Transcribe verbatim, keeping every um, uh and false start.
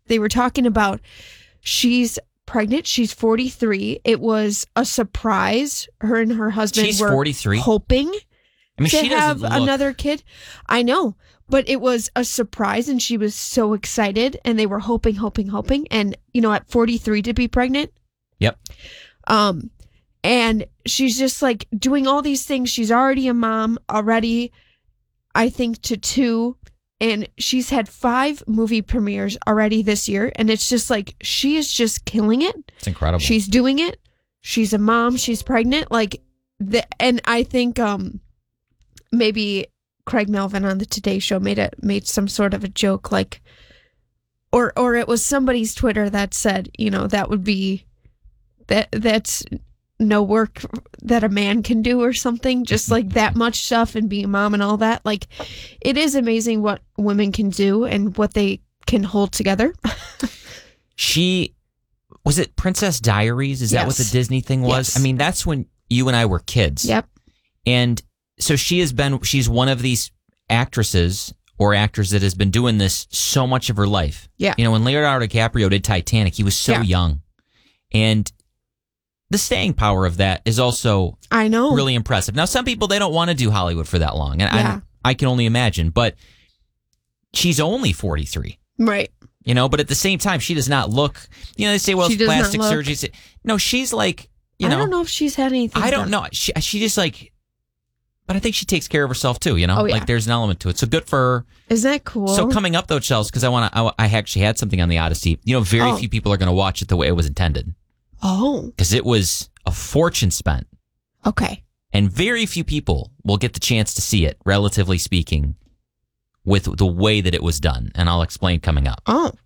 they were talking about she's pregnant. She's forty-three. It was a surprise. Her and her husband she's were forty-three. hoping I mean, to she have doesn't look... another kid. I know, but it was a surprise, and she was so excited, and they were hoping, hoping, hoping, and you know, at forty-three to be pregnant. Yep. Um, and she's just like doing all these things. She's already a mom already, I think, to two. And she's had five movie premieres already this year. And it's just like, she is just killing it. It's incredible. She's doing it. She's a mom. She's pregnant. Like, the, and I think um, maybe Craig Melvin on the Today Show made it made some sort of a joke, like, or or it was somebody's Twitter that said, you know, that would be, that that's no work that a man can do or something, just like that much stuff and being a mom and all that. Like, it is amazing what women can do and what they can hold together. She, was it Princess Diaries? Is Yes. that what the Disney thing was? Yes. I mean, that's when you and I were kids. Yep. And so she has been, she's one of these actresses or actors that has been doing this so much of her life. Yeah. You know, when Leonardo DiCaprio did Titanic, he was so Yeah. young. And the staying power of that is also I know. really impressive. Now, some people, they don't want to do Hollywood for that long. And Yeah. I, I can only imagine. But she's only forty-three. Right. You know, but at the same time, she does not look, you know, they say, well, She it's does not plastic look- surgery. No, she's like, you know. I don't know if she's had anything. I don't done. know. She, she just like, but I think she takes care of herself too, you know? Oh, yeah. Like there's an element to it. So good for her. Isn't that cool? So coming up though, Chels, because I want to, I, I actually had something on the Odyssey. You know, very Oh. few people are going to watch it the way it was intended. Oh. Because it was a fortune spent. Okay. And very few people will get the chance to see it, relatively speaking, with the way that it was done. And I'll explain coming up. Oh.